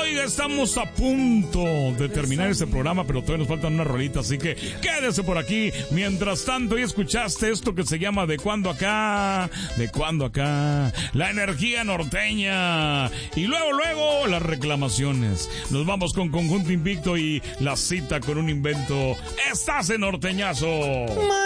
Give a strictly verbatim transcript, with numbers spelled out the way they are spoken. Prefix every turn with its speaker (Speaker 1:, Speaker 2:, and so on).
Speaker 1: Oiga, estamos a punto de terminar este programa, pero todavía nos faltan unas rolitas, así que quédese por aquí. Mientras tanto, ya escuchaste esto que se llama ¿De cuándo acá? ¿De cuándo acá? La energía norteña. Y luego, luego, las reclamaciones. Nos vamos con Conjunto Invicto y la cita con un invento. ¡Estás en Norteñazo!